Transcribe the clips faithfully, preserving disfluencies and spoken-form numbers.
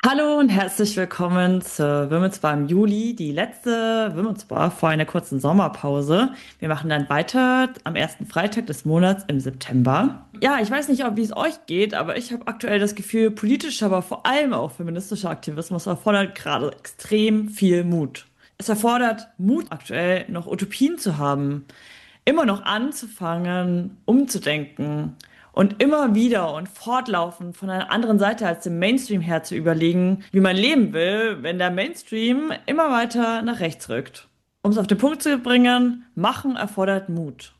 Hallo und herzlich willkommen zur Women's Bar im Juli, die letzte Women's Bar vor einer kurzen Sommerpause. Wir machen dann weiter am ersten Freitag des Monats im September. Ja, ich weiß nicht, ob wie es euch geht, aber ich habe aktuell das Gefühl, politischer, aber vor allem auch feministischer Aktivismus erfordert gerade extrem viel Mut. Es erfordert Mut, aktuell noch Utopien zu haben, immer noch anzufangen, umzudenken und immer wieder und fortlaufend von einer anderen Seite als dem Mainstream her zu überlegen, wie man leben will, wenn der Mainstream immer weiter nach rechts rückt. Um es auf den Punkt zu bringen, Machen erfordert Mut.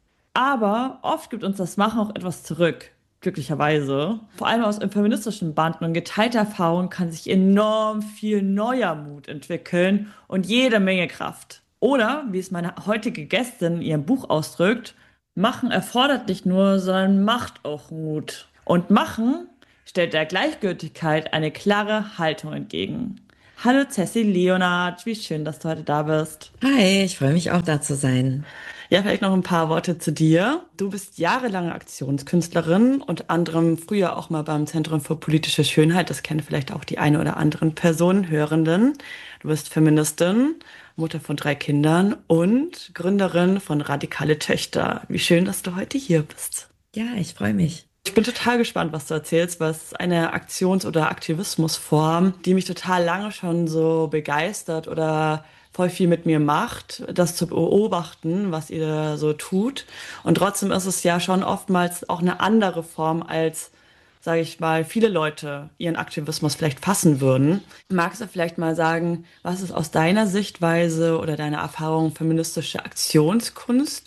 Aber oft gibt uns das Machen auch etwas zurück, glücklicherweise. Vor allem aus feministischen Banden und geteilter Erfahrung kann sich enorm viel neuer Mut entwickeln und jede Menge Kraft. Oder, wie es meine heutige Gästin in ihrem Buch ausdrückt, Machen erfordert nicht nur, sondern macht auch Mut. Und Machen stellt der Gleichgültigkeit eine klare Haltung entgegen. Hallo Cecily Leonard, wie schön, dass du heute da bist. Hi, ich freue mich auch da zu sein. Ja, vielleicht noch ein paar Worte zu dir. Du bist jahrelange Aktionskünstlerin, unter anderem früher auch mal beim Zentrum für politische Schönheit. Das kennen vielleicht auch die eine oder anderen Personen, Hörenden. Du bist Feministin, Mutter von drei Kindern und Gründerin von Radikale Töchter. Wie schön, dass du heute hier bist. Ja, ich freue mich. Ich bin total gespannt, was du erzählst, was ist eine Aktions- oder Aktivismusform, die mich total lange schon so begeistert oder voll viel mit mir macht, das zu beobachten, was ihr da so tut. Und trotzdem ist es ja schon oftmals auch eine andere Form, als, sage ich mal, viele Leute ihren Aktivismus vielleicht fassen würden. Magst du vielleicht mal sagen, was ist aus deiner Sichtweise oder deiner Erfahrung feministische Aktionskunst?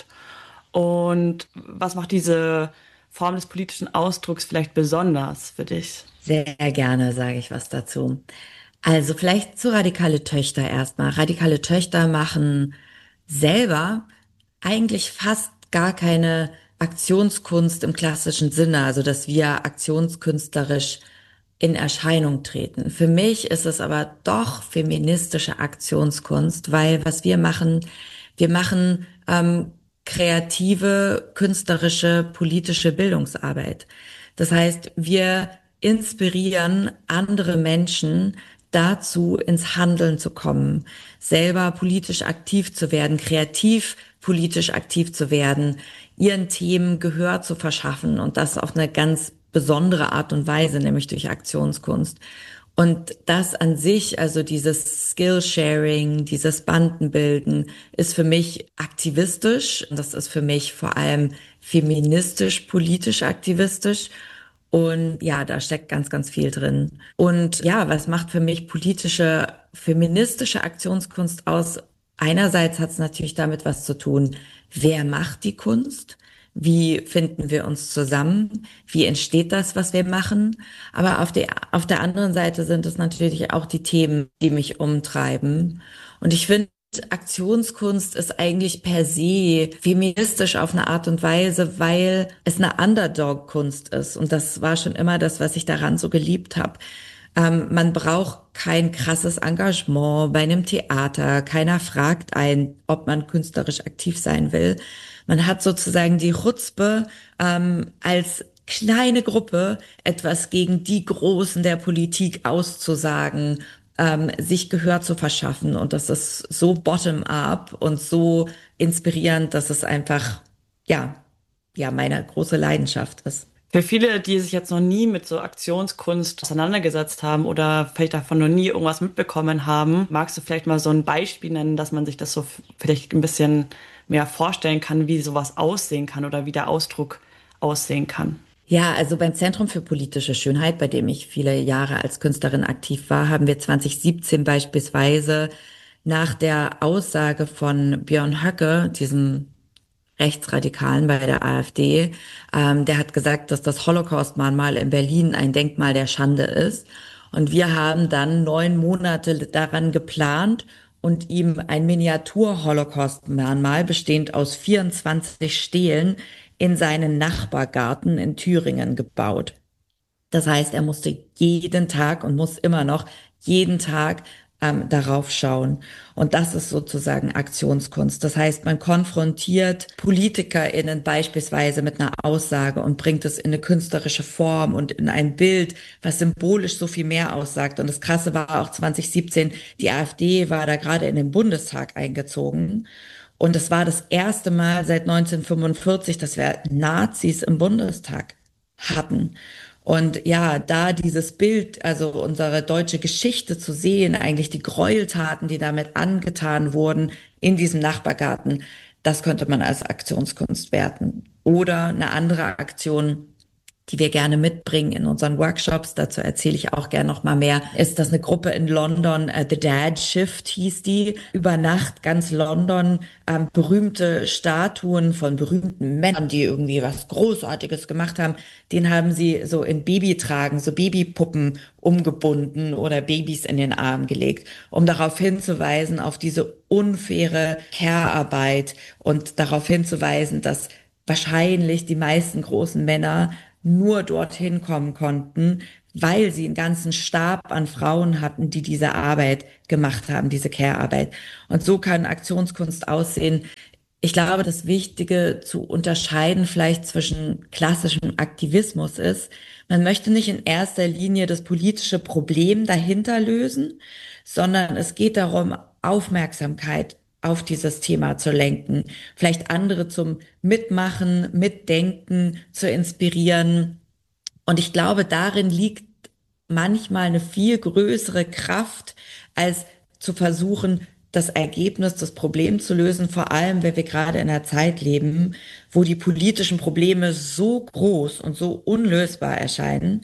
Und was macht diese Form des politischen Ausdrucks vielleicht besonders für dich? Sehr gerne sage ich was dazu. Also vielleicht zu Radikale Töchter erstmal. Radikale Töchter machen selber eigentlich fast gar keine Aktionskunst im klassischen Sinne, also dass wir aktionskünstlerisch in Erscheinung treten. Für mich ist es aber doch feministische Aktionskunst, weil was wir machen, wir machen ähm, kreative, künstlerische, politische Bildungsarbeit. Das heißt, wir inspirieren andere Menschen dazu, ins Handeln zu kommen, selber politisch aktiv zu werden, kreativ politisch aktiv zu werden, ihren Themen Gehör zu verschaffen und das auf eine ganz besondere Art und Weise, nämlich durch Aktionskunst. Und das an sich, also dieses Skillsharing, dieses Bandenbilden, ist für mich aktivistisch. Das ist für mich vor allem feministisch, politisch aktivistisch. Und ja, da steckt ganz, ganz viel drin. Und ja, was macht für mich politische, feministische Aktionskunst aus? Einerseits hat es natürlich damit was zu tun, wer macht die Kunst? Wie finden wir uns zusammen? Wie entsteht das, was wir machen? Aber auf der, auf der anderen Seite sind es natürlich auch die Themen, die mich umtreiben. Und ich finde, Aktionskunst ist eigentlich per se feministisch auf eine Art und Weise, weil es eine Underdog-Kunst ist. Und das war schon immer das, was ich daran so geliebt habe. Ähm, man braucht kein krasses Engagement bei einem Theater. Keiner fragt einen, ob man künstlerisch aktiv sein will. Man hat sozusagen die Chutzpe, ähm, als kleine Gruppe etwas gegen die Großen der Politik auszusagen, ähm, sich Gehör zu verschaffen. Und das ist so bottom-up und so inspirierend, dass es einfach, ja, ja, meine große Leidenschaft ist. Für viele, die sich jetzt noch nie mit so Aktionskunst auseinandergesetzt haben oder vielleicht davon noch nie irgendwas mitbekommen haben, magst du vielleicht mal so ein Beispiel nennen, dass man sich das so f- vielleicht ein bisschen mehr vorstellen kann, wie sowas aussehen kann oder wie der Ausdruck aussehen kann? Ja, also beim Zentrum für politische Schönheit, bei dem ich viele Jahre als Künstlerin aktiv war, haben wir zwanzig siebzehn beispielsweise nach der Aussage von Björn Höcke, diesem Rechtsradikalen bei der AfD, ähm, der hat gesagt, dass das Holocaust-Mahnmal in Berlin ein Denkmal der Schande ist. Und wir haben dann neun Monate daran geplant und ihm ein Miniatur-Holocaust-Mahnmal bestehend aus vierundzwanzig Stelen in seinen Nachbargarten in Thüringen gebaut. Das heißt, er musste jeden Tag und muss immer noch jeden Tag ähm, darauf schauen. Und das ist sozusagen Aktionskunst. Das heißt, man konfrontiert PolitikerInnen beispielsweise mit einer Aussage und bringt es in eine künstlerische Form und in ein Bild, was symbolisch so viel mehr aussagt. Und das Krasse war auch zwanzig siebzehn, die AfD war da gerade in den Bundestag eingezogen. Und es war das erste Mal seit neunzehnhundertfünfundvierzig, dass wir Nazis im Bundestag hatten. Und ja, da dieses Bild, also unsere deutsche Geschichte zu sehen, eigentlich die Gräueltaten, die damit angetan wurden in diesem Nachbargarten, das könnte man als Aktionskunst werten. Oder eine andere Aktion, die wir gerne mitbringen in unseren Workshops, dazu erzähle ich auch gerne noch mal mehr, ist das eine Gruppe in London, äh, The Dad Shift hieß die, über Nacht ganz London, ähm, berühmte Statuen von berühmten Männern, die irgendwie was Großartiges gemacht haben, den haben sie so in Babytragen, so Babypuppen umgebunden oder Babys in den Arm gelegt, um darauf hinzuweisen, auf diese unfaire Care-Arbeit und darauf hinzuweisen, dass wahrscheinlich die meisten großen Männer nur dorthin kommen konnten, weil sie einen ganzen Stab an Frauen hatten, die diese Arbeit gemacht haben, diese Care-Arbeit. Und so kann Aktionskunst aussehen. Ich glaube, das Wichtige zu unterscheiden vielleicht zwischen klassischem Aktivismus ist, man möchte nicht in erster Linie das politische Problem dahinter lösen, sondern es geht darum, Aufmerksamkeit auf dieses Thema zu lenken, vielleicht andere zum Mitmachen, Mitdenken zu inspirieren. Und ich glaube, darin liegt manchmal eine viel größere Kraft, als zu versuchen, das Ergebnis, das Problem zu lösen, vor allem, wenn wir gerade in einer Zeit leben, wo die politischen Probleme so groß und so unlösbar erscheinen.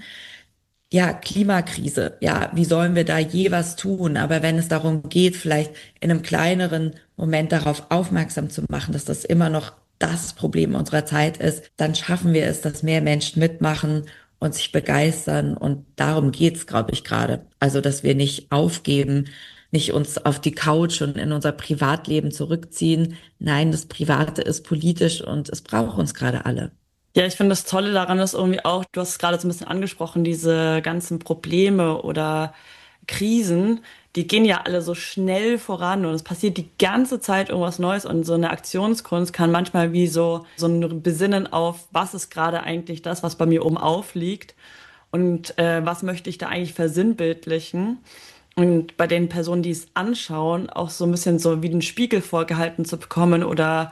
Ja, Klimakrise, ja, wie sollen wir da je was tun? Aber wenn es darum geht, vielleicht in einem kleineren Moment darauf aufmerksam zu machen, dass das immer noch das Problem unserer Zeit ist, dann schaffen wir es, dass mehr Menschen mitmachen und sich begeistern. Und darum geht's, glaube ich, gerade. Also, dass wir nicht aufgeben, nicht uns auf die Couch und in unser Privatleben zurückziehen. Nein, das Private ist politisch und es braucht uns gerade alle. Ja, ich finde das Tolle daran ist irgendwie auch, du hast es gerade so ein bisschen angesprochen, diese ganzen Probleme oder Krisen, die gehen ja alle so schnell voran und es passiert die ganze Zeit irgendwas Neues und so eine Aktionskunst kann manchmal wie so, so ein Besinnen auf, was ist gerade eigentlich das, was bei mir oben aufliegt und äh, was möchte ich da eigentlich versinnbildlichen. Und bei den Personen, die es anschauen, auch so ein bisschen so wie den Spiegel vorgehalten zu bekommen oder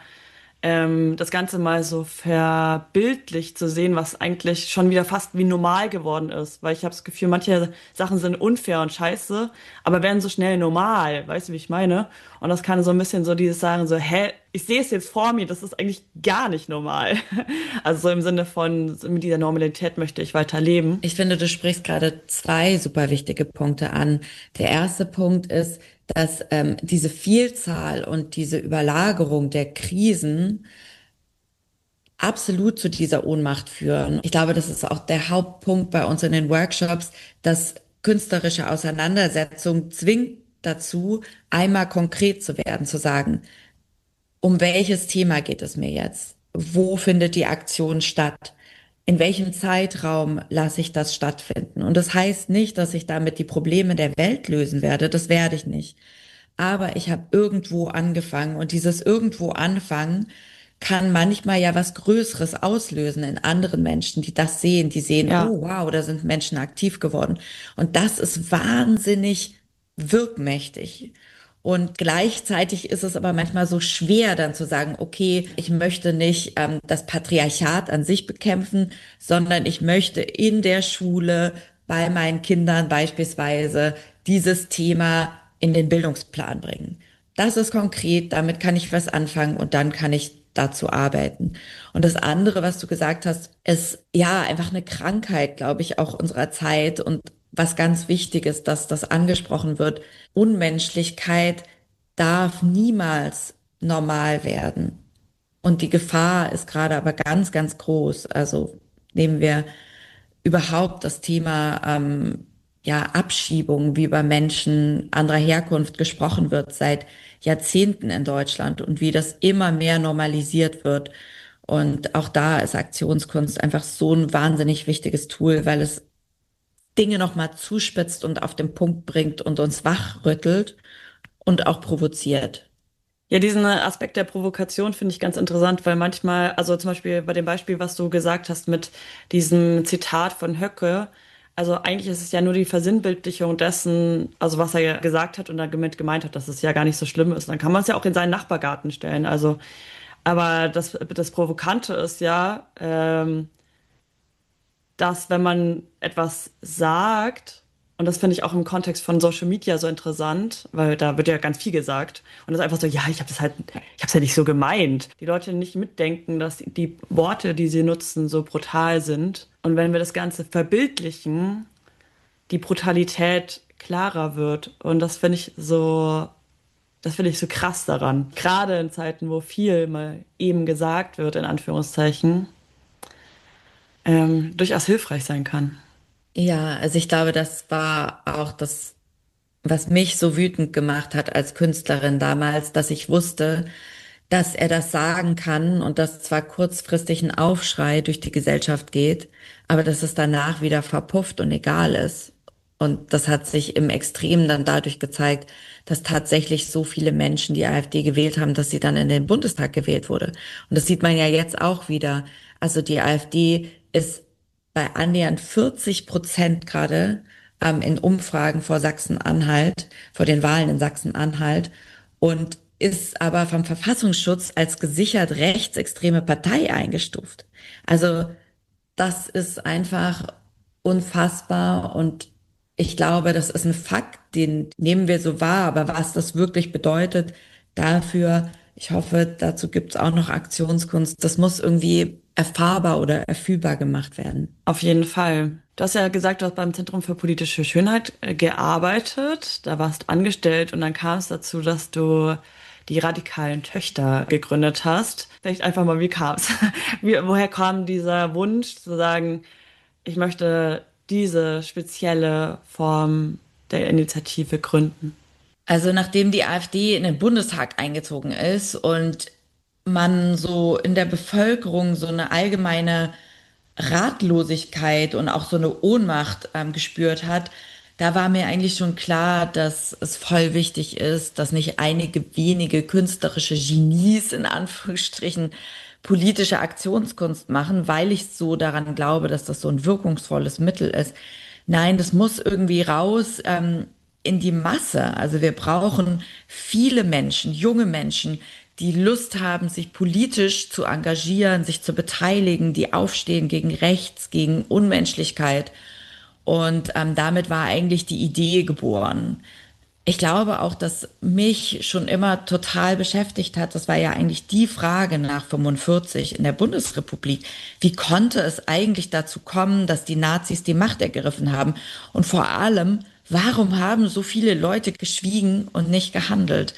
ähm, das Ganze mal so verbildlich zu sehen, was eigentlich schon wieder fast wie normal geworden ist. Weil ich habe das Gefühl, manche Sachen sind unfair und scheiße, aber werden so schnell normal. Weißt du, wie ich meine? Und das kann so ein bisschen so dieses sagen, so, hä, ich sehe es jetzt vor mir, das ist eigentlich gar nicht normal. Also so im Sinne von, so mit dieser Normalität möchte ich weiter leben. Ich finde, du sprichst gerade zwei super wichtige Punkte an. Der erste Punkt ist, dass ähm, diese Vielzahl und diese Überlagerung der Krisen absolut zu dieser Ohnmacht führen. Ich glaube, das ist auch der Hauptpunkt bei uns in den Workshops, dass künstlerische Auseinandersetzung zwingt dazu, einmal konkret zu werden, zu sagen, um welches Thema geht es mir jetzt? Wo findet die Aktion statt? In welchem Zeitraum lasse ich das stattfinden? Und das heißt nicht, dass ich damit die Probleme der Welt lösen werde. Das werde ich nicht. Aber ich habe irgendwo angefangen und dieses irgendwo anfangen kann manchmal ja was Größeres auslösen in anderen Menschen, die das sehen, die sehen, Ja. oh wow, da sind Menschen aktiv geworden. Und das ist wahnsinnig wirkmächtig. Und gleichzeitig ist es aber manchmal so schwer, dann zu sagen, okay, ich möchte nicht ähm, das Patriarchat an sich bekämpfen, sondern ich möchte in der Schule bei meinen Kindern beispielsweise dieses Thema in den Bildungsplan bringen. Das ist konkret, damit kann ich was anfangen und dann kann ich dazu arbeiten. Und das andere, was du gesagt hast, ist ja einfach eine Krankheit, glaube ich, auch unserer Zeit und was ganz wichtig ist, dass das angesprochen wird. Unmenschlichkeit darf niemals normal werden. Und die Gefahr ist gerade aber ganz, ganz groß. Also nehmen wir überhaupt das Thema ähm, ja Abschiebung, wie über Menschen anderer Herkunft gesprochen wird seit Jahrzehnten in Deutschland und wie das immer mehr normalisiert wird. Und auch da ist Aktionskunst einfach so ein wahnsinnig wichtiges Tool, weil es Dinge nochmal zuspitzt und auf den Punkt bringt und uns wachrüttelt und auch provoziert. Ja, diesen Aspekt der Provokation finde ich ganz interessant, weil manchmal, also zum Beispiel bei dem Beispiel, was du gesagt hast mit diesem Zitat von Höcke, also eigentlich ist es ja nur die Versinnbildlichung dessen, also was er ja gesagt hat und damit gemeint hat, dass es ja gar nicht so schlimm ist. Dann kann man es ja auch in seinen Nachbargarten stellen. Also, aber das, das Provokante ist ja, ähm, dass wenn man etwas sagt, und das finde ich auch im Kontext von Social Media so interessant, weil da wird ja ganz viel gesagt und das ist einfach so, ja, ich habe das halt, ich habe es ja nicht so gemeint. Die Leute nicht mitdenken, dass die Worte, die sie nutzen, so brutal sind. Und wenn wir das Ganze verbildlichen, die Brutalität klarer wird. Und das finde ich so, das finde ich so krass daran. Gerade in Zeiten, wo viel mal eben gesagt wird, in Anführungszeichen, ähm, durchaus hilfreich sein kann. Ja, also ich glaube, das war auch das, was mich so wütend gemacht hat als Künstlerin damals, dass ich wusste, dass er das sagen kann und dass zwar kurzfristig ein Aufschrei durch die Gesellschaft geht, aber dass es danach wieder verpufft und egal ist. Und das hat sich im Extremen dann dadurch gezeigt, dass tatsächlich so viele Menschen die AfD gewählt haben, dass sie dann in den Bundestag gewählt wurde. Und das sieht man ja jetzt auch wieder. Also die AfD ist bei annähernd vierzig Prozent gerade ähm, in Umfragen vor Sachsen-Anhalt, vor den Wahlen in Sachsen-Anhalt und ist aber vom Verfassungsschutz als gesichert rechtsextreme Partei eingestuft. Also das ist einfach unfassbar und ich glaube, das ist ein Fakt, den nehmen wir so wahr, aber was das wirklich bedeutet dafür, ich hoffe, dazu gibt es auch noch Aktionskunst, das muss irgendwie erfahrbar oder erfühlbar gemacht werden. Auf jeden Fall. Du hast ja gesagt, du hast beim Zentrum für politische Schönheit äh, gearbeitet, da warst angestellt und dann kam es dazu, dass du die radikalen Töchter gegründet hast. Vielleicht einfach mal, wie kam es? Wie, woher kam dieser Wunsch zu sagen, ich möchte diese spezielle Form der Initiative gründen? Also nachdem die AfD in den Bundestag eingezogen ist und man so in der Bevölkerung so eine allgemeine Ratlosigkeit und auch so eine Ohnmacht ähm, gespürt hat, da war mir eigentlich schon klar, dass es voll wichtig ist, dass nicht einige wenige künstlerische Genies in Anführungsstrichen politische Aktionskunst machen, weil ich so daran glaube, dass das so ein wirkungsvolles Mittel ist. Nein, das muss irgendwie raus ähm, in die Masse. Also wir brauchen viele Menschen, junge Menschen, die Lust haben, sich politisch zu engagieren, sich zu beteiligen, die aufstehen gegen Rechts, gegen Unmenschlichkeit. Und ähm, damit war eigentlich die Idee geboren. Ich glaube auch, dass mich schon immer total beschäftigt hat, das war ja eigentlich die Frage nach fünfundvierzig in der Bundesrepublik. Wie konnte es eigentlich dazu kommen, dass die Nazis die Macht ergriffen haben? Und vor allem, warum haben so viele Leute geschwiegen und nicht gehandelt?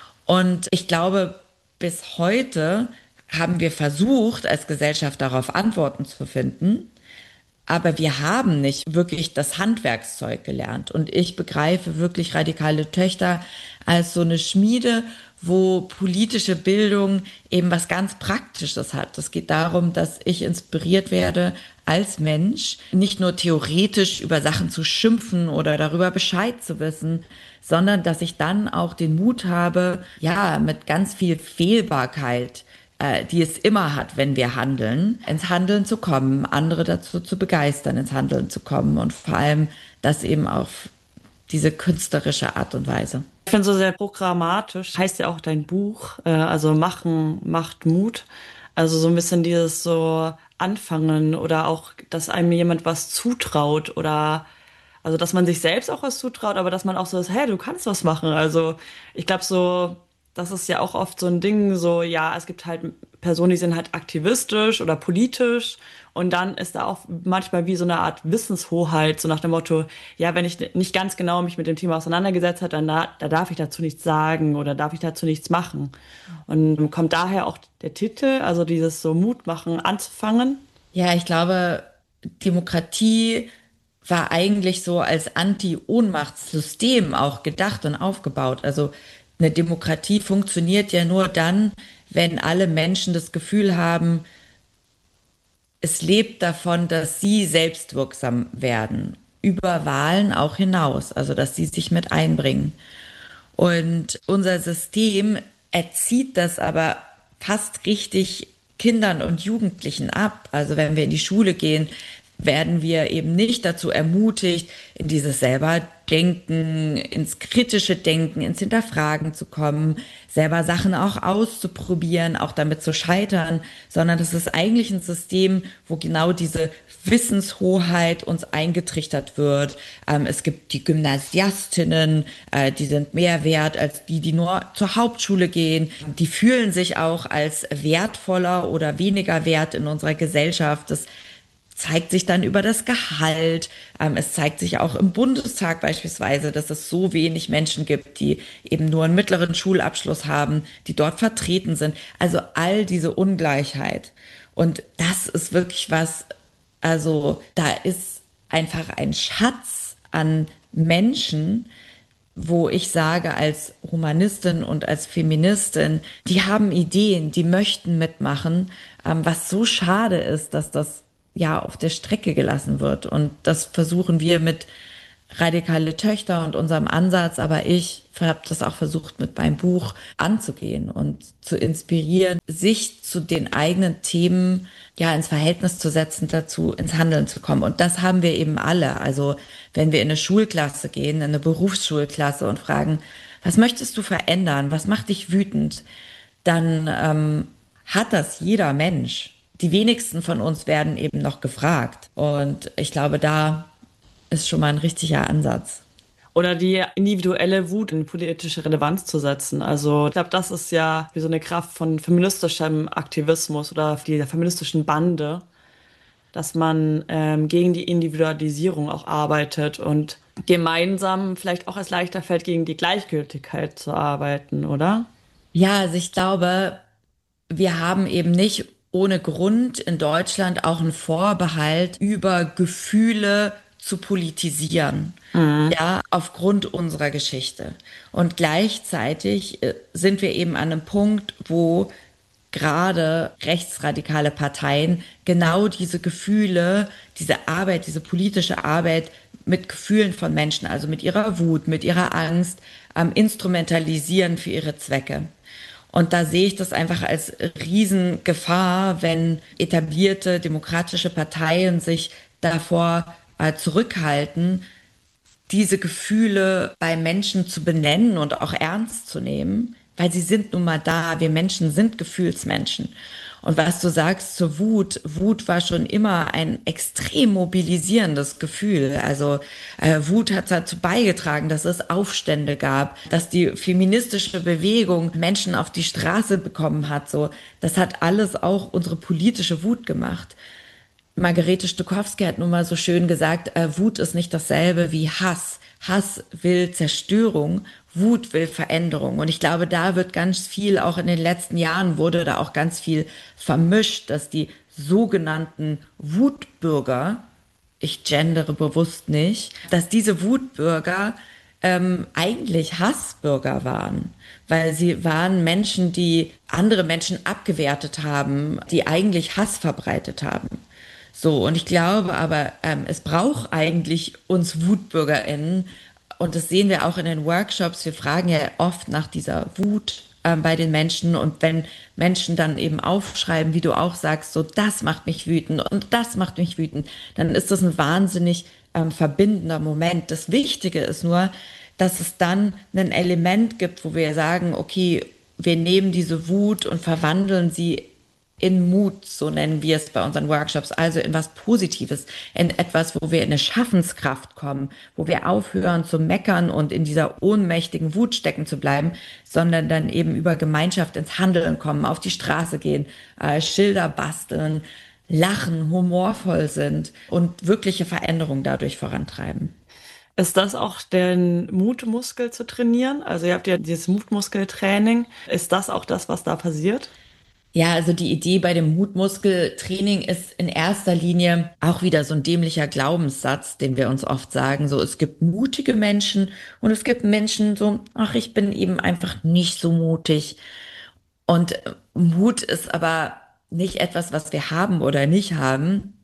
Und ich glaube, bis heute haben wir versucht, als Gesellschaft darauf Antworten zu finden. Aber wir haben nicht wirklich das Handwerkszeug gelernt. Und ich begreife wirklich radikale Töchter als so eine Schmiede, wo politische Bildung eben was ganz Praktisches hat. Es geht darum, dass ich inspiriert werde als Mensch, nicht nur theoretisch über Sachen zu schimpfen oder darüber Bescheid zu wissen, sondern dass ich dann auch den Mut habe, ja, mit ganz viel Fehlbarkeit, äh, die es immer hat, wenn wir handeln, ins Handeln zu kommen, andere dazu zu begeistern, ins Handeln zu kommen und vor allem das eben auf diese künstlerische Art und Weise. Ich finde so sehr programmatisch, heißt ja auch dein Buch, äh, also Machen macht Mut. Also so ein bisschen dieses so Anfangen oder auch, dass einem jemand was zutraut oder also dass man sich selbst auch was zutraut, aber dass man auch so ist, hey, du kannst was machen. Also ich glaube so, das ist ja auch oft so ein Ding, so ja, es gibt halt Personen, die sind halt aktivistisch oder politisch und dann ist da auch manchmal wie so eine Art Wissenshoheit, so nach dem Motto, ja, wenn ich nicht ganz genau mich mit dem Thema auseinandergesetzt habe, dann da, da darf ich dazu nichts sagen oder darf ich dazu nichts machen. Und kommt daher auch der Titel, also dieses so Mut machen, anzufangen. Ja, ich glaube, Demokratie war eigentlich so als Anti-Ohnmachtssystem auch gedacht und aufgebaut. Also eine Demokratie funktioniert ja nur dann, wenn alle Menschen das Gefühl haben, es lebt davon, dass sie selbstwirksam werden über Wahlen auch hinaus, also dass sie sich mit einbringen. Und unser System erzieht das aber fast richtig Kindern und Jugendlichen ab. Also wenn wir in die Schule gehen, werden wir eben nicht dazu ermutigt, in dieses selber Denken, ins kritische Denken, ins Hinterfragen zu kommen, selber Sachen auch auszuprobieren, auch damit zu scheitern, sondern das ist eigentlich ein System, wo genau diese Wissenshoheit uns eingetrichtert wird. Ähm, es gibt die Gymnasiastinnen, äh, die sind mehr wert als die, die nur zur Hauptschule gehen. Die fühlen sich auch als wertvoller oder weniger wert in unserer Gesellschaft. Das zeigt sich dann über das Gehalt. Ähm, es zeigt sich auch im Bundestag beispielsweise, dass es so wenig Menschen gibt, die eben nur einen mittleren Schulabschluss haben, die dort vertreten sind. Also all diese Ungleichheit. Und das ist wirklich was, also da ist einfach ein Schatz an Menschen, wo ich sage, als Humanistin und als Feministin, die haben Ideen, die möchten mitmachen, ähm, was so schade ist, dass das ja auf der Strecke gelassen wird. Und das versuchen wir mit Radikale Töchter und unserem Ansatz, aber ich habe das auch versucht mit meinem Buch anzugehen und zu inspirieren, sich zu den eigenen Themen ja ins Verhältnis zu setzen, dazu ins Handeln zu kommen. Und das haben wir eben alle. Also wenn wir in eine Schulklasse gehen, in eine Berufsschulklasse und fragen, was möchtest du verändern? Was macht dich wütend? Dann ähm, hat das jeder Mensch. Die wenigsten von uns werden eben noch gefragt. Und ich glaube, da ist schon mal ein richtiger Ansatz. Oder die individuelle Wut in politische Relevanz zu setzen. Also ich glaube, das ist ja wie so eine Kraft von feministischem Aktivismus oder der feministischen Bande, dass man ähm, gegen die Individualisierung auch arbeitet und gemeinsam vielleicht auch es leichter fällt, gegen die Gleichgültigkeit zu arbeiten, oder? Ja, also ich glaube, wir haben eben nicht ohne Grund in Deutschland auch einen Vorbehalt, über Gefühle zu politisieren. Ja, aufgrund unserer Geschichte. Und gleichzeitig äh, sind wir eben an einem Punkt, wo gerade rechtsradikale Parteien genau diese Gefühle, diese Arbeit, diese politische Arbeit mit Gefühlen von Menschen, also mit ihrer Wut, mit ihrer Angst, ähm, instrumentalisieren für ihre Zwecke. Und da sehe ich das einfach als Riesengefahr, wenn etablierte demokratische Parteien sich davor äh, zurückhalten, diese Gefühle bei Menschen zu benennen und auch ernst zu nehmen, weil sie sind nun mal da. Wir Menschen sind Gefühlsmenschen. Und was du sagst zur Wut, Wut war schon immer ein extrem mobilisierendes Gefühl. Also äh, Wut hat dazu beigetragen, dass es Aufstände gab, dass die feministische Bewegung Menschen auf die Straße bekommen hat. So, das hat alles auch unsere politische Wut gemacht. Margarete Stokowski hat nun mal so schön gesagt, äh, Wut ist nicht dasselbe wie Hass. Hass will Zerstörung, Wut will Veränderung. Und ich glaube, da wird ganz viel, auch in den letzten Jahren wurde da auch ganz viel vermischt, dass die sogenannten Wutbürger, ich gendere bewusst nicht, dass diese Wutbürger ähm, eigentlich Hassbürger waren, weil sie waren Menschen, die andere Menschen abgewertet haben, die eigentlich Hass verbreitet haben. So, und ich glaube aber, ähm, es braucht eigentlich uns WutbürgerInnen, und das sehen wir auch in den Workshops. Wir fragen ja oft nach dieser Wut ähm, bei den Menschen. Und wenn Menschen dann eben aufschreiben, wie du auch sagst, so, das macht mich wütend und das macht mich wütend, dann ist das ein wahnsinnig ähm, verbindender Moment. Das Wichtige ist nur, dass es dann ein Element gibt, wo wir sagen, okay, wir nehmen diese Wut und verwandeln sie in Mut, so nennen wir es bei unseren Workshops, also in was Positives, in etwas, wo wir in eine Schaffenskraft kommen, wo wir aufhören zu meckern und in dieser ohnmächtigen Wut stecken zu bleiben, sondern dann eben über Gemeinschaft ins Handeln kommen, auf die Straße gehen, äh, Schilder basteln, lachen, humorvoll sind und wirkliche Veränderung dadurch vorantreiben. Ist das auch den Mutmuskel zu trainieren? Also ihr habt ja dieses Mutmuskeltraining. Ist das auch das, was da passiert? Ja, also die Idee bei dem Mutmuskeltraining ist in erster Linie auch wieder so ein dämlicher Glaubenssatz, den wir uns oft sagen. So, es gibt mutige Menschen und es gibt Menschen so, ach, ich bin eben einfach nicht so mutig. Und Mut ist aber nicht etwas, was wir haben oder nicht haben.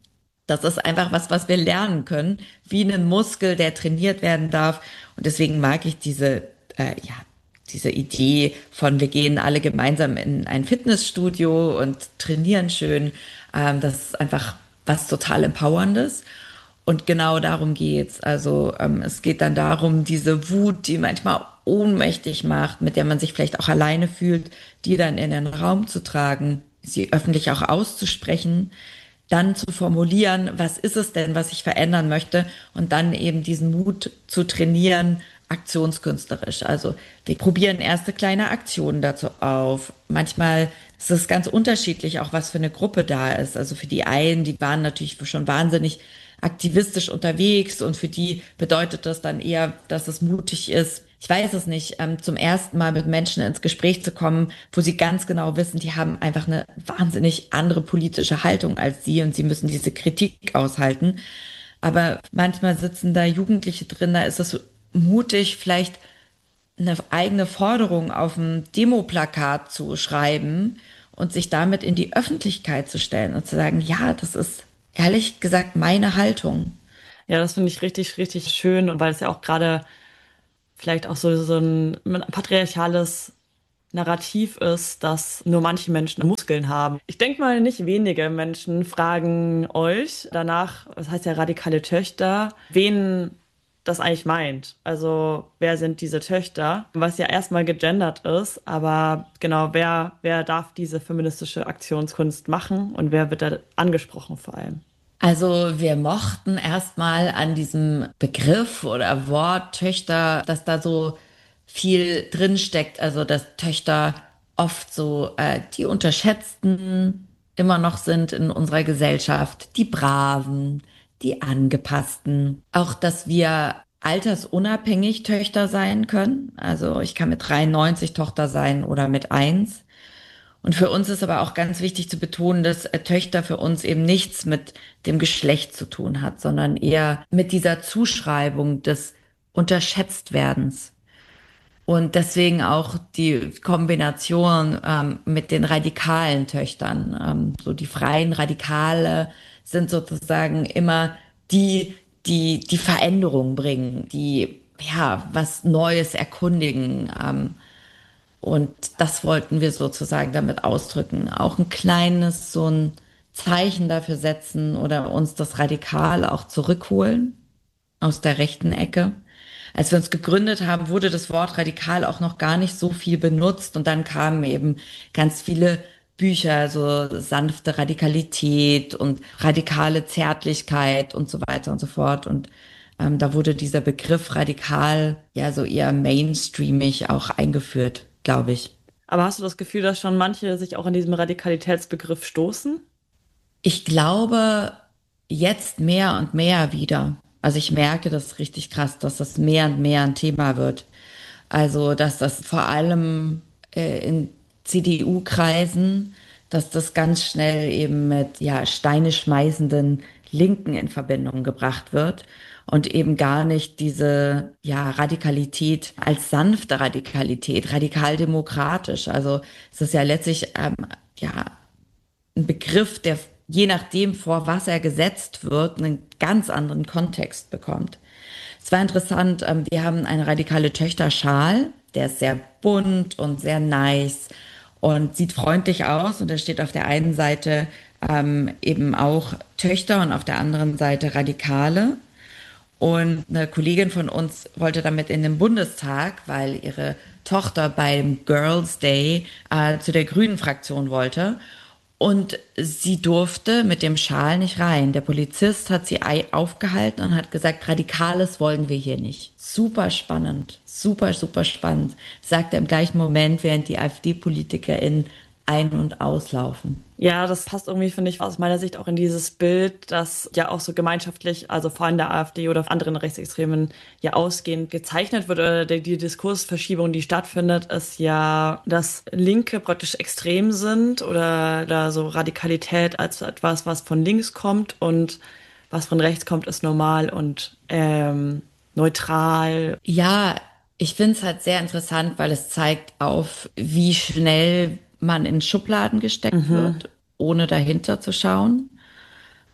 Das ist einfach was, was wir lernen können, wie ein Muskel, der trainiert werden darf. Und deswegen mag ich diese, äh, ja, diese Idee von, wir gehen alle gemeinsam in ein Fitnessstudio und trainieren schön. Ähm, das ist einfach was total Empowerndes. Und genau darum geht's. Also ähm, es geht dann darum, diese Wut, die manchmal ohnmächtig macht, mit der man sich vielleicht auch alleine fühlt, die dann in den Raum zu tragen, sie öffentlich auch auszusprechen, dann zu formulieren, was ist es denn, was ich verändern möchte und dann eben diesen Mut zu trainieren, aktionskünstlerisch. Also wir probieren erste kleine Aktionen dazu auf. Manchmal ist es ganz unterschiedlich, auch was für eine Gruppe da ist. Also für die einen, die waren natürlich schon wahnsinnig aktivistisch unterwegs und für die bedeutet das dann eher, dass es mutig ist, ich weiß es nicht, ähm, zum ersten Mal mit Menschen ins Gespräch zu kommen, wo sie ganz genau wissen, die haben einfach eine wahnsinnig andere politische Haltung als sie und sie müssen diese Kritik aushalten. Aber manchmal sitzen da Jugendliche drin, da ist es so mutig, vielleicht eine eigene Forderung auf ein Demoplakat zu schreiben und sich damit in die Öffentlichkeit zu stellen und zu sagen, ja, das ist ehrlich gesagt meine Haltung. Ja, das finde ich richtig, richtig schön und weil es ja auch gerade vielleicht auch so, so ein patriarchales Narrativ ist, dass nur manche Menschen Muskeln haben. Ich denke mal, nicht wenige Menschen fragen euch danach, das heißt ja radikale Töchter, wen das eigentlich meint. Also wer sind diese Töchter? Was ja erstmal gegendert ist, aber genau, wer, wer darf diese feministische Aktionskunst machen und wer wird da angesprochen vor allem? Also wir mochten erstmal an diesem Begriff oder Wort Töchter, dass da so viel drin steckt. Also dass Töchter oft so äh, die Unterschätzten immer noch sind in unserer Gesellschaft, die Braven, die Angepassten. Auch, dass wir altersunabhängig Töchter sein können. Also ich kann mit dreiundneunzig Tochter sein oder mit eins. Und für uns ist aber auch ganz wichtig zu betonen, dass äh, Töchter für uns eben nichts mit dem Geschlecht zu tun hat, sondern eher mit dieser Zuschreibung des Unterschätztwerdens. Und deswegen auch die Kombination ähm, mit den radikalen Töchtern. Ähm, so die freien Radikale sind sozusagen immer die, die die Veränderung bringen, die ja was Neues erkundigen. Ähm, und das wollten wir sozusagen damit ausdrücken. Auch ein kleines, so ein Zeichen dafür setzen oder uns das Radikal auch zurückholen aus der rechten Ecke. Als wir uns gegründet haben, wurde das Wort radikal auch noch gar nicht so viel benutzt und dann kamen eben ganz viele Bücher, so sanfte Radikalität und radikale Zärtlichkeit und so weiter und so fort. Und ähm, da wurde dieser Begriff radikal ja so eher mainstreamig auch eingeführt, glaube ich. Aber hast du das Gefühl, dass schon manche sich auch an diesem Radikalitätsbegriff stoßen? Ich glaube, jetzt mehr und mehr wieder. Also ich merke das richtig krass, dass das mehr und mehr ein Thema wird. Also, dass das vor allem äh, in C D U-Kreisen, dass das ganz schnell eben mit ja Steine schmeißenden Linken in Verbindung gebracht wird und eben gar nicht diese ja Radikalität als sanfte Radikalität, radikal demokratisch. Also es ist ja letztlich ähm, ja ein Begriff, der je nachdem, vor was er gesetzt wird, einen ganz anderen Kontext bekommt. Es war interessant, ähm, wir haben eine radikale Töchter-Schal, der ist sehr bunt und sehr nice und sieht freundlich aus. Und da steht auf der einen Seite ähm, eben auch Töchter und auf der anderen Seite Radikale. Und eine Kollegin von uns wollte damit in den Bundestag, weil ihre Tochter beim Girls Day äh, zu der Grünen Fraktion wollte. Und sie durfte mit dem Schal nicht rein. Der Polizist hat sie aufgehalten und hat gesagt, Radikales wollen wir hier nicht. Super spannend, super, super spannend, sagt er im gleichen Moment, während die AfD-PolitikerInnen ein- und auslaufen. Ja, das passt irgendwie, finde ich, aus meiner Sicht auch in dieses Bild, das ja auch so gemeinschaftlich, also vor allem der AfD oder anderen Rechtsextremen ja ausgehend gezeichnet wird oder die, die Diskursverschiebung, die stattfindet, ist ja, dass Linke praktisch extrem sind oder da so Radikalität als etwas, was von links kommt und was von rechts kommt, ist normal und ähm, neutral. Ja, ich finde es halt sehr interessant, weil es zeigt auf, wie schnell man in Schubladen gesteckt Mhm. wird, ohne dahinter zu schauen.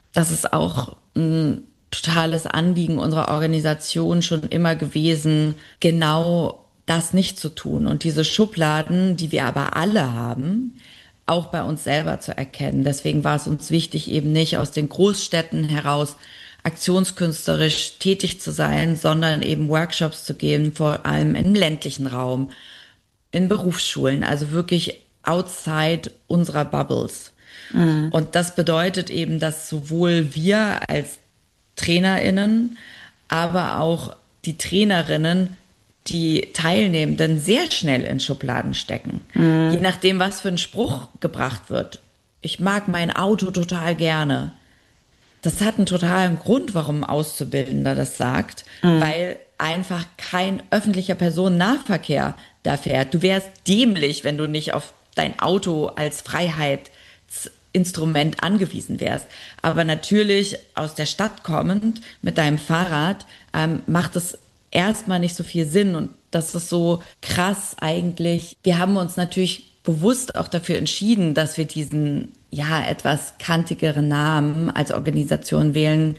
Das ist auch ein totales Anliegen unserer Organisation schon immer gewesen, genau das nicht zu tun und diese Schubladen, die wir aber alle haben, auch bei uns selber zu erkennen. Deswegen war es uns wichtig, eben nicht aus den Großstädten heraus aktionskünstlerisch tätig zu sein, sondern eben Workshops zu geben, vor allem im ländlichen Raum, in Berufsschulen, also wirklich outside unserer Bubbles. Mhm. Und das bedeutet eben, dass sowohl wir als TrainerInnen, aber auch die Trainerinnen, die Teilnehmenden sehr schnell in Schubladen stecken. Je Mhm. nachdem, was für ein Spruch gebracht wird. Ich mag mein Auto total gerne. Das hat einen totalen Grund, warum ein Auszubildender das sagt, Mhm. weil einfach kein öffentlicher Personennahverkehr da fährt. Du wärst dämlich, wenn du nicht auf dein Auto als Freiheitsinstrument angewiesen wärst. Aber natürlich aus der Stadt kommend mit deinem Fahrrad ähm, macht es erstmal nicht so viel Sinn. Und das ist so krass eigentlich. Wir haben uns natürlich bewusst auch dafür entschieden, dass wir diesen ja etwas kantigeren Namen als Organisation wählen,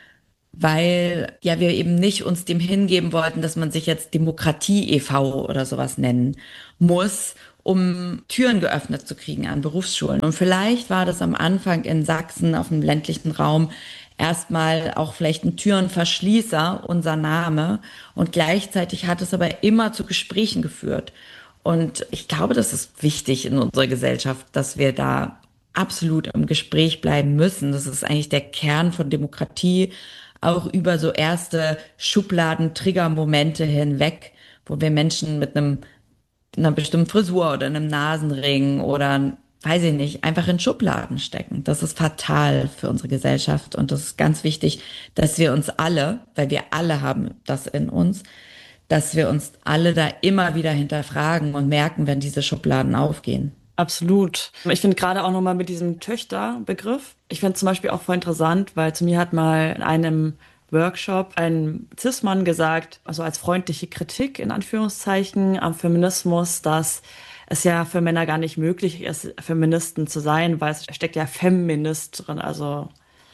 weil ja wir eben nicht uns dem hingeben wollten, dass man sich jetzt Demokratie e V oder sowas nennen muss, um Türen geöffnet zu kriegen an Berufsschulen. Und vielleicht war das am Anfang in Sachsen auf dem ländlichen Raum erstmal auch vielleicht ein Türenverschließer, unser Name. Und gleichzeitig hat es aber immer zu Gesprächen geführt. Und ich glaube, das ist wichtig in unserer Gesellschaft, dass wir da absolut im Gespräch bleiben müssen. Das ist eigentlich der Kern von Demokratie, auch über so erste Schubladen-Triggermomente hinweg, wo wir Menschen mit einem, einer bestimmten Frisur oder einem Nasenring oder, weiß ich nicht, einfach in Schubladen stecken. Das ist fatal für unsere Gesellschaft und das ist ganz wichtig, dass wir uns alle, weil wir alle haben das in uns, dass wir uns alle da immer wieder hinterfragen und merken, wenn diese Schubladen aufgehen. Absolut. Ich finde gerade auch nochmal mit diesem Töchter-Begriff, ich finde zum Beispiel auch voll interessant, weil zu mir hat mal in einem Workshop ein Cis-Mann gesagt, also als freundliche Kritik in Anführungszeichen am Feminismus, dass es ja für Männer gar nicht möglich ist, Feministen zu sein, weil es steckt ja Feminist drin. Also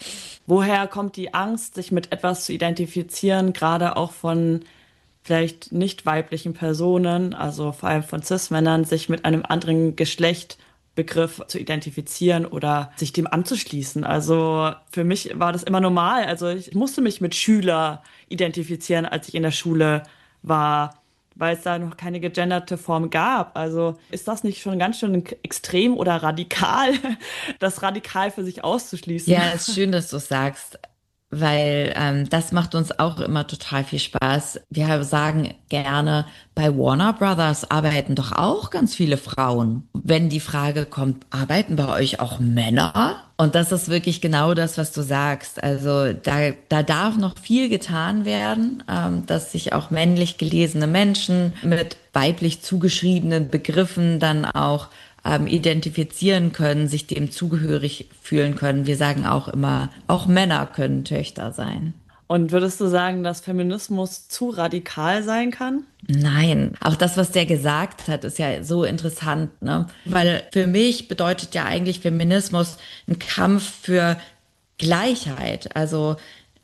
woher kommt die Angst, sich mit etwas zu identifizieren, gerade auch von vielleicht nicht weiblichen Personen, also vor allem von Cis-Männern, sich mit einem anderen Geschlechtbegriff zu identifizieren oder sich dem anzuschließen. Also für mich war das immer normal. Also ich musste mich mit Schüler identifizieren, als ich in der Schule war, weil es da noch keine gegenderte Form gab. Also ist das nicht schon ganz schön extrem oder radikal, das radikal für sich auszuschließen? Ja, ist schön, dass du es sagst, weil ähm, das macht uns auch immer total viel Spaß. Wir sagen gerne, bei Warner Brothers arbeiten doch auch ganz viele Frauen. Wenn die Frage kommt, arbeiten bei euch auch Männer? Und das ist wirklich genau das, was du sagst. Also da, da darf noch viel getan werden, ähm, dass sich auch männlich gelesene Menschen mit weiblich zugeschriebenen Begriffen dann auch ähm, identifizieren können, sich dem zugehörig fühlen können. Wir sagen auch immer, auch Männer können Töchter sein. Und würdest du sagen, dass Feminismus zu radikal sein kann? Nein, auch das, was der gesagt hat, ist ja so interessant, ne? Weil für mich bedeutet ja eigentlich Feminismus ein Kampf für Gleichheit. Also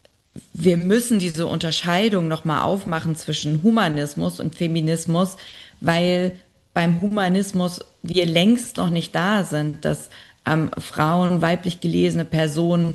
wir müssen diese Unterscheidung nochmal aufmachen zwischen Humanismus und Feminismus, weil beim Humanismus wir längst noch nicht da sind, dass ähm, Frauen, weiblich gelesene Personen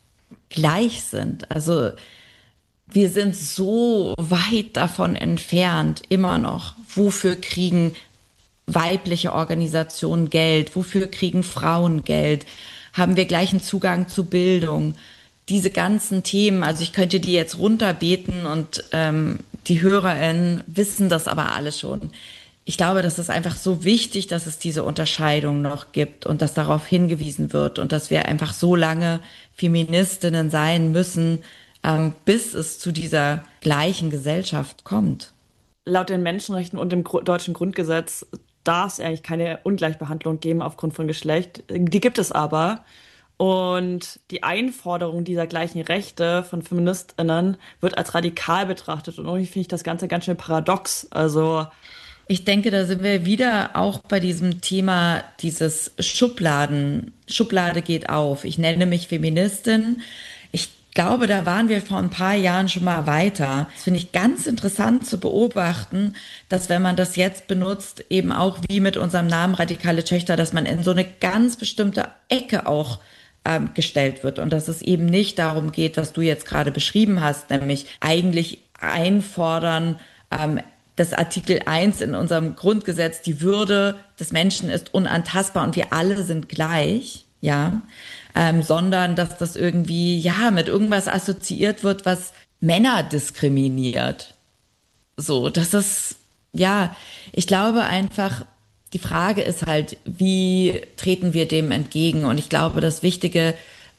gleich sind. Also wir sind so weit davon entfernt, immer noch. Wofür kriegen weibliche Organisationen Geld? Wofür kriegen Frauen Geld? Haben wir gleichen Zugang zu Bildung? Diese ganzen Themen, also ich könnte die jetzt runterbeten und ähm, die HörerInnen wissen das aber alle schon. Ich glaube, das ist einfach so wichtig, dass es diese Unterscheidung noch gibt und dass darauf hingewiesen wird und dass wir einfach so lange Feministinnen sein müssen, ähm, bis es zu dieser gleichen Gesellschaft kommt. Laut den Menschenrechten und dem Gru- deutschen Grundgesetz darf es eigentlich keine Ungleichbehandlung geben aufgrund von Geschlecht. Die gibt es aber. Und die Einforderung dieser gleichen Rechte von FeministInnen wird als radikal betrachtet. Und irgendwie finde ich das Ganze ganz schön paradox. Also Ich denke, da sind wir wieder auch bei diesem Thema dieses Schubladen. Schublade geht auf. Ich nenne mich Feministin. Ich glaube, da waren wir vor ein paar Jahren schon mal weiter. Das finde ich ganz interessant zu beobachten, dass wenn man das jetzt benutzt, eben auch wie mit unserem Namen Radikale Töchter, dass man in so eine ganz bestimmte Ecke auch ähm, gestellt wird und dass es eben nicht darum geht, was du jetzt gerade beschrieben hast, nämlich eigentlich einfordern, ähm, das Artikel eins in unserem Grundgesetz, die Würde des Menschen ist unantastbar und wir alle sind gleich, ja, ähm, sondern dass das irgendwie, ja, mit irgendwas assoziiert wird, was Männer diskriminiert. So, das ist, ja, ich glaube einfach, die Frage ist halt, wie treten wir dem entgegen? Und ich glaube, das Wichtige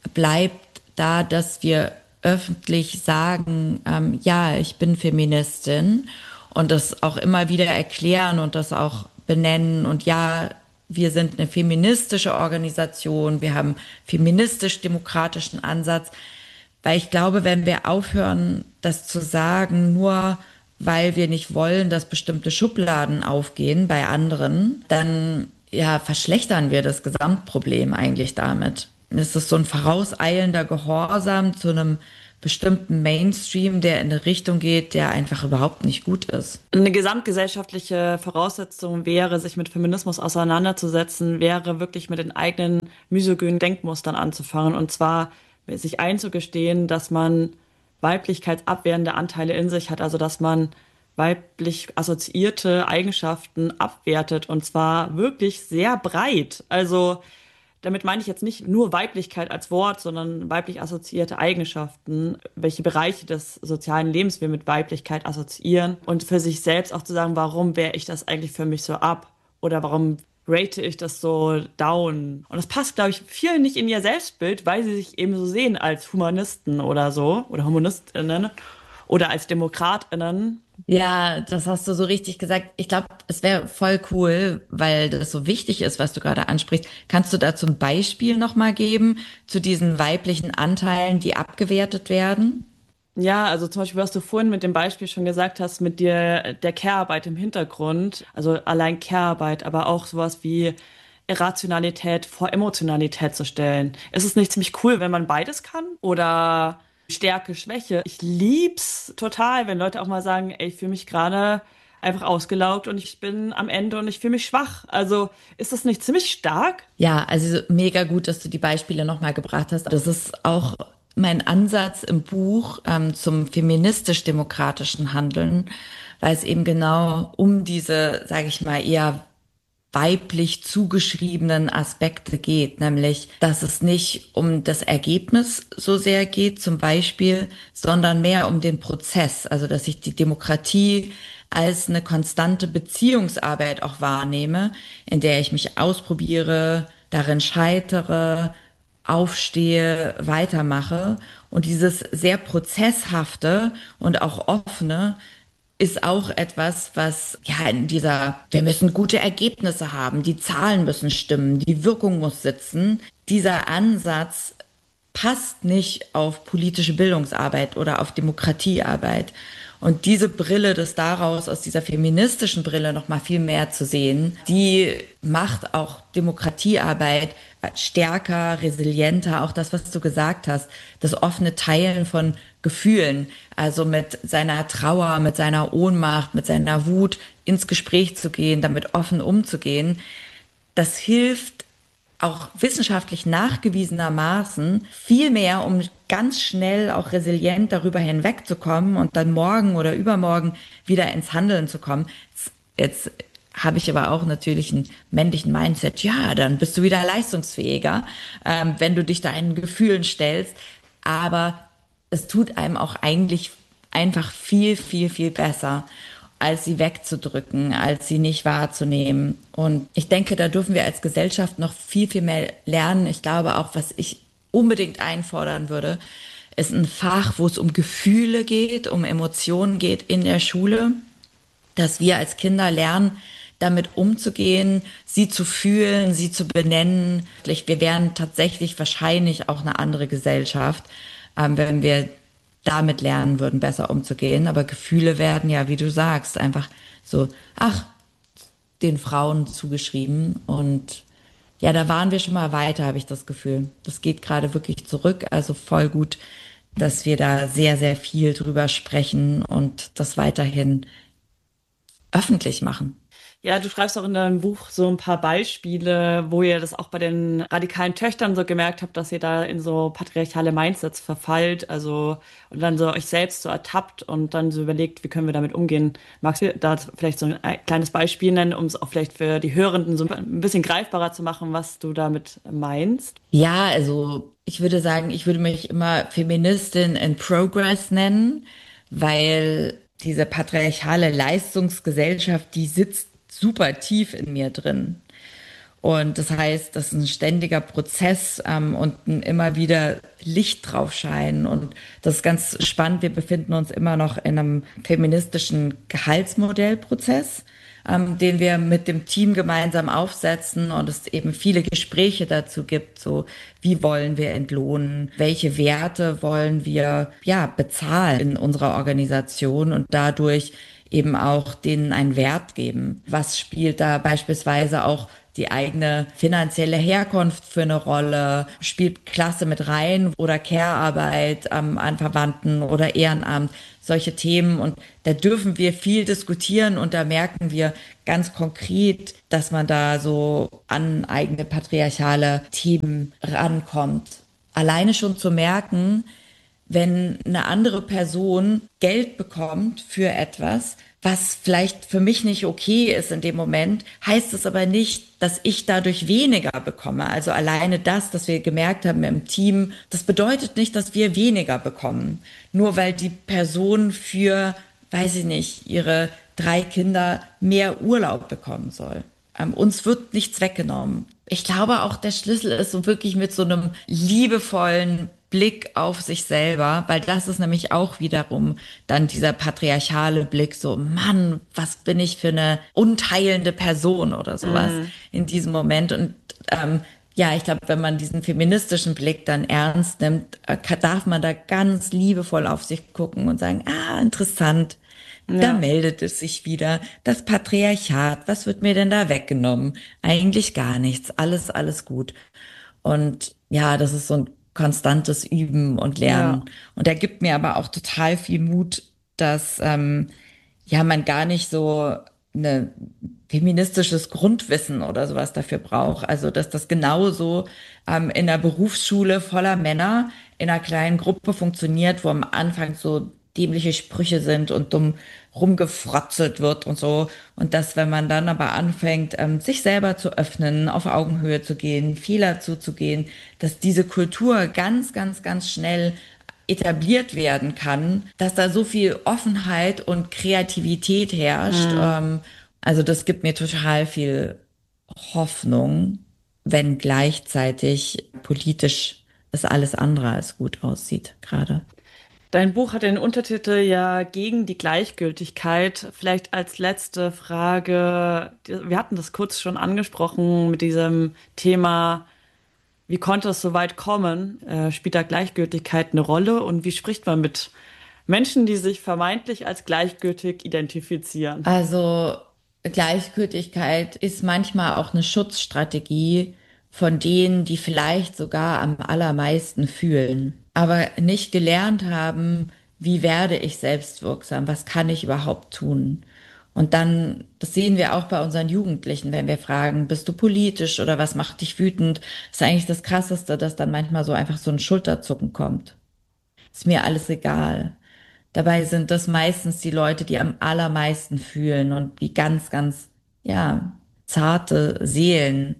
bleibt da, dass wir öffentlich sagen, ähm, ja, ich bin Feministin und das auch immer wieder erklären und das auch benennen und ja, wir sind eine feministische Organisation, wir haben feministisch-demokratischen Ansatz, weil ich glaube, wenn wir aufhören, das zu sagen, nur weil wir nicht wollen, dass bestimmte Schubladen aufgehen bei anderen, dann ja, verschlechtern wir das Gesamtproblem eigentlich damit. Es ist so ein vorauseilender Gehorsam zu einem bestimmten Mainstream, der in eine Richtung geht, der einfach überhaupt nicht gut ist. Eine gesamtgesellschaftliche Voraussetzung wäre, sich mit Feminismus auseinanderzusetzen, wäre wirklich mit den eigenen misogynen Denkmustern anzufangen. Und zwar sich einzugestehen, dass man weiblichkeitsabwehrende Anteile in sich hat, also dass man weiblich assoziierte Eigenschaften abwertet und zwar wirklich sehr breit. Also damit meine ich jetzt nicht nur Weiblichkeit als Wort, sondern weiblich assoziierte Eigenschaften, welche Bereiche des sozialen Lebens wir mit Weiblichkeit assoziieren und für sich selbst auch zu sagen, warum wehre ich das eigentlich für mich so ab oder warum rate ich das so down. Und das passt, glaube ich, vielen nicht in ihr Selbstbild, weil sie sich eben so sehen als Humanisten oder so oder HumanistInnen oder als DemokratInnen. Ja, das hast du so richtig gesagt. Ich glaube, es wäre voll cool, weil das so wichtig ist, was du gerade ansprichst. Kannst du da zum Beispiel nochmal geben zu diesen weiblichen Anteilen, die abgewertet werden? Ja, also zum Beispiel, was du vorhin mit dem Beispiel schon gesagt hast, mit dir der Care-Arbeit im Hintergrund, also allein Care-Arbeit, aber auch sowas wie Irrationalität vor Emotionalität zu stellen. Ist es nicht ziemlich cool, wenn man beides kann? Oder Stärke, Schwäche? Ich lieb's total, wenn Leute auch mal sagen, ey, ich fühle mich gerade einfach ausgelaugt und ich bin am Ende und ich fühle mich schwach. Also ist das nicht ziemlich stark? Ja, also mega gut, dass du die Beispiele nochmal gebracht hast. Das ist auch mein Ansatz im Buch ähm, zum feministisch-demokratischen Handeln, weil es eben genau um diese, sage ich mal, eher weiblich zugeschriebenen Aspekte geht, nämlich, dass es nicht um das Ergebnis so sehr geht, zum Beispiel, sondern mehr um den Prozess, also dass ich die Demokratie als eine konstante Beziehungsarbeit auch wahrnehme, in der ich mich ausprobiere, darin scheitere, aufstehe, weitermache. Und dieses sehr prozesshafte und auch offene ist auch etwas, was ja in dieser, wir müssen gute Ergebnisse haben, die Zahlen müssen stimmen, die Wirkung muss sitzen. Dieser Ansatz passt nicht auf politische Bildungsarbeit oder auf Demokratiearbeit. Und diese Brille, das daraus aus dieser feministischen Brille noch mal viel mehr zu sehen, die macht auch Demokratiearbeit stärker, resilienter, auch das, was du gesagt hast, das offene Teilen von Gefühlen, also mit seiner Trauer, mit seiner Ohnmacht, mit seiner Wut ins Gespräch zu gehen, damit offen umzugehen, das hilft auch wissenschaftlich nachgewiesenermaßen viel mehr, um ganz schnell auch resilient darüber hinwegzukommen und dann morgen oder übermorgen wieder ins Handeln zu kommen. Jetzt, jetzt habe ich aber auch natürlich einen männlichen Mindset. Ja, dann bist du wieder leistungsfähiger, ähm, wenn du dich deinen Gefühlen stellst. Aber es tut einem auch eigentlich einfach viel, viel, viel besser, als sie wegzudrücken, als sie nicht wahrzunehmen. Und ich denke, da dürfen wir als Gesellschaft noch viel, viel mehr lernen. Ich glaube auch, was ich unbedingt einfordern würde, ist ein Fach, wo es um Gefühle geht, um Emotionen geht in der Schule, dass wir als Kinder lernen, damit umzugehen, sie zu fühlen, sie zu benennen. Wir wären tatsächlich wahrscheinlich auch eine andere Gesellschaft, ähm, wenn wir damit lernen würden, besser umzugehen. Aber Gefühle werden ja, wie du sagst, einfach so, ach, den Frauen zugeschrieben. Und ja, da waren wir schon mal weiter, habe ich das Gefühl. Das geht gerade wirklich zurück. Also voll gut, dass wir da sehr, sehr viel drüber sprechen und das weiterhin öffentlich machen. Ja, du schreibst auch in deinem Buch so ein paar Beispiele, wo ihr das auch bei den radikalen Töchtern so gemerkt habt, dass ihr da in so patriarchale Mindsets verfallt, also und dann so euch selbst so ertappt und dann so überlegt, wie können wir damit umgehen. Magst du da vielleicht so ein kleines Beispiel nennen, um es auch vielleicht für die Hörenden so ein bisschen greifbarer zu machen, was du damit meinst? Ja, also ich würde sagen, ich würde mich immer Feministin in Progress nennen, weil diese patriarchale Leistungsgesellschaft, die sitzt super tief in mir drin. Und das heißt, das ist ein ständiger Prozess ähm, und ein immer wieder Licht drauf scheinen. Und das ist ganz spannend. Wir befinden uns immer noch in einem feministischen Gehaltsmodellprozess, ähm, den wir mit dem Team gemeinsam aufsetzen und es eben viele Gespräche dazu gibt. So, wie wollen wir entlohnen? Welche Werte wollen wir, ja, bezahlen in unserer Organisation und dadurch eben auch denen einen Wert geben? Was spielt da beispielsweise auch die eigene finanzielle Herkunft für eine Rolle? Spielt Klasse mit rein oder Care-Arbeit ähm, an Verwandten oder Ehrenamt? Solche Themen. Und da dürfen wir viel diskutieren und da merken wir ganz konkret, dass man da so an eigene patriarchale Themen rankommt. Alleine schon zu merken, wenn eine andere Person Geld bekommt für etwas, was vielleicht für mich nicht okay ist in dem Moment, heißt es aber nicht, dass ich dadurch weniger bekomme. Also alleine das, dass wir gemerkt haben im Team, das bedeutet nicht, dass wir weniger bekommen. Nur weil die Person für, weiß ich nicht, ihre drei Kinder mehr Urlaub bekommen soll. Ähm, uns wird nichts weggenommen. Ich glaube auch, der Schlüssel ist so wirklich mit so einem liebevollen Blick auf sich selber, weil das ist nämlich auch wiederum dann dieser patriarchale Blick, so, Mann, was bin ich für eine unteilende Person oder sowas Mhm. in diesem Moment. Und ähm, ja, ich glaube, wenn man diesen feministischen Blick dann ernst nimmt, äh, darf man da ganz liebevoll auf sich gucken und sagen, ah, interessant. Da Ja. meldet es sich wieder. Das Patriarchat, was wird mir denn da weggenommen? Eigentlich gar nichts. Alles, alles gut. Und ja, das ist so ein konstantes Üben und Ja. Lernen. Und er gibt mir aber auch total viel Mut, dass ähm, ja man gar nicht so eine feministisches Grundwissen oder sowas dafür braucht. Also dass das genauso ähm, in einer Berufsschule voller Männer in einer kleinen Gruppe funktioniert, wo am Anfang so dämliche Sprüche sind und dumm rumgefrotzelt wird und so. Und dass, wenn man dann aber anfängt, ähm, sich selber zu öffnen, auf Augenhöhe zu gehen, Fehler zuzugehen, dass diese Kultur ganz, ganz, ganz schnell etabliert werden kann, dass da so viel Offenheit und Kreativität herrscht. Mhm. Ähm, also das gibt mir total viel Hoffnung, wenn gleichzeitig politisch es alles andere als gut aussieht gerade. Dein Buch hat den Untertitel ja gegen die Gleichgültigkeit. Vielleicht als letzte Frage, wir hatten das kurz schon angesprochen mit diesem Thema, wie konnte es so weit kommen? Äh, spielt da Gleichgültigkeit eine Rolle? Und wie spricht man mit Menschen, die sich vermeintlich als gleichgültig identifizieren? Also Gleichgültigkeit ist manchmal auch eine Schutzstrategie von denen, die vielleicht sogar am allermeisten fühlen, aber nicht gelernt haben, wie werde ich selbstwirksam, was kann ich überhaupt tun? Und dann, das sehen wir auch bei unseren Jugendlichen, wenn wir fragen, bist du politisch oder was macht dich wütend? Das ist eigentlich das Krasseste, dass dann manchmal so einfach so ein Schulterzucken kommt. Ist mir alles egal. Dabei sind das meistens die Leute, die am allermeisten fühlen und die ganz, ganz, ja, zarte Seelen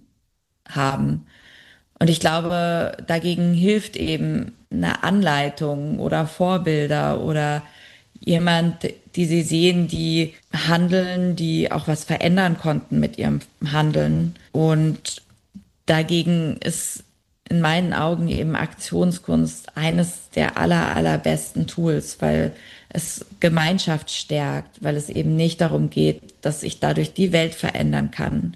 haben. Und ich glaube, dagegen hilft eben eine Anleitung oder Vorbilder oder jemand, die sie sehen, die handeln, die auch was verändern konnten mit ihrem Handeln. Und dagegen ist in meinen Augen eben Aktionskunst eines der aller, allerbesten Tools, weil es Gemeinschaft stärkt, weil es eben nicht darum geht, dass ich dadurch die Welt verändern kann.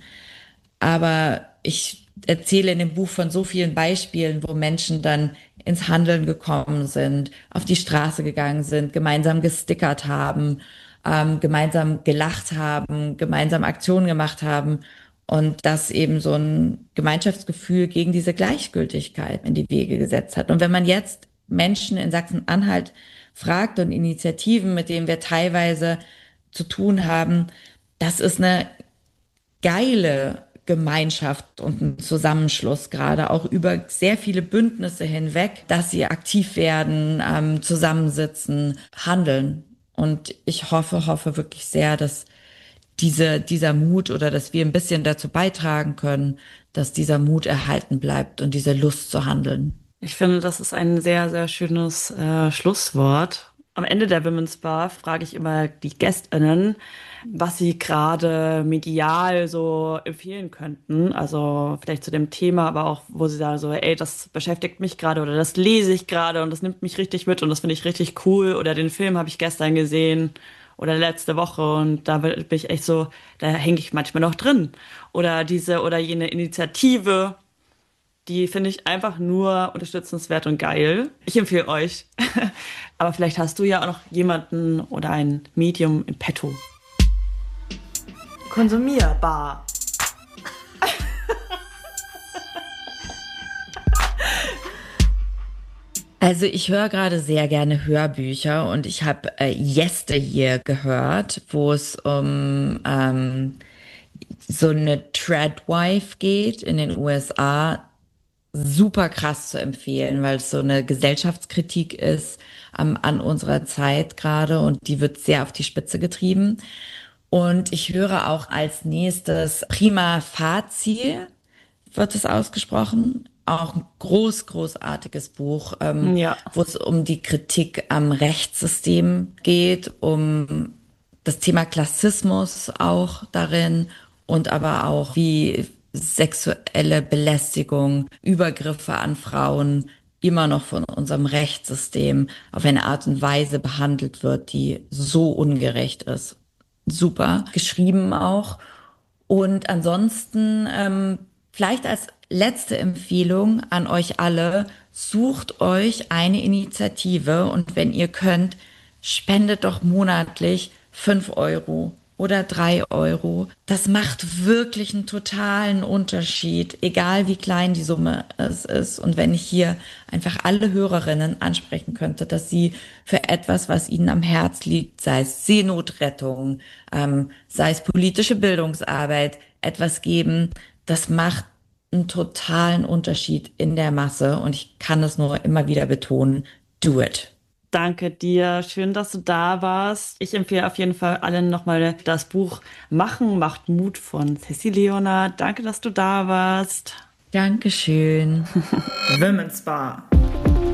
Aber ich erzähle in dem Buch von so vielen Beispielen, wo Menschen dann ins Handeln gekommen sind, auf die Straße gegangen sind, gemeinsam gestickert haben, ähm, gemeinsam gelacht haben, gemeinsam Aktionen gemacht haben und das eben so ein Gemeinschaftsgefühl gegen diese Gleichgültigkeit in die Wege gesetzt hat. Und wenn man jetzt Menschen in Sachsen-Anhalt fragt und Initiativen, mit denen wir teilweise zu tun haben, das ist eine geile Gemeinschaft und ein Zusammenschluss, gerade auch über sehr viele Bündnisse hinweg, dass sie aktiv werden, ähm, zusammensitzen, handeln. Und ich hoffe, hoffe wirklich sehr, dass diese, dieser Mut oder dass wir ein bisschen dazu beitragen können, dass dieser Mut erhalten bleibt und diese Lust zu handeln. Ich finde, das ist ein sehr, sehr schönes äh, Schlusswort. Am Ende der Women's Bar frage ich immer die GästInnen, was sie gerade medial so empfehlen könnten. Also vielleicht zu dem Thema, aber auch, wo sie sagen so, ey, das beschäftigt mich gerade oder das lese ich gerade und das nimmt mich richtig mit und das finde ich richtig cool oder den Film habe ich gestern gesehen oder letzte Woche und da bin ich echt so, da hänge ich manchmal noch drin. Oder diese oder jene Initiative. Die finde ich einfach nur unterstützenswert und geil. Ich empfehle euch. Aber vielleicht hast du ja auch noch jemanden oder ein Medium im Petto. Konsumierbar. Also ich höre gerade sehr gerne Hörbücher und ich habe äh, Yesteryear gehört, wo es um ähm, so eine Tradwife geht in den U S A. Super krass zu empfehlen, weil es so eine Gesellschaftskritik ist ähm, an unserer Zeit gerade und die wird sehr auf die Spitze getrieben. Und ich höre auch als nächstes Prima Facie, wird es ausgesprochen. Auch ein groß, großartiges Buch, ähm, Ja. wo es um die Kritik am Rechtssystem geht, um das Thema Klassismus auch darin und aber auch wie sexuelle Belästigung, Übergriffe an Frauen immer noch von unserem Rechtssystem auf eine Art und Weise behandelt wird, die so ungerecht ist. Super geschrieben auch. Und ansonsten, ähm, vielleicht als letzte Empfehlung an euch alle, sucht euch eine Initiative und wenn ihr könnt, spendet doch monatlich fünf Euro oder drei Euro. Das macht wirklich einen totalen Unterschied, egal wie klein die Summe es ist. Und wenn ich hier einfach alle Hörerinnen ansprechen könnte, dass sie für etwas, was ihnen am Herz liegt, sei es Seenotrettung, ähm, sei es politische Bildungsarbeit, etwas geben, das macht einen totalen Unterschied in der Masse. Und ich kann es nur immer wieder betonen, do it. Danke dir. Schön, dass du da warst. Ich empfehle auf jeden Fall allen nochmal das Buch Machen macht Mut von Sissi Leonard. Danke, dass du da warst. Dankeschön. Women's Bar.